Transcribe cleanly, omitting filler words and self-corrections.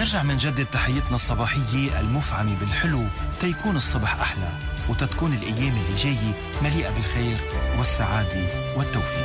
منرجع منجدد تحيتنا الصباحية المفعمة بالحلو تيكون الصبح أحلى، وتتكون الأيام اللي جاية مليئة بالخير والسعادة والتوفيق.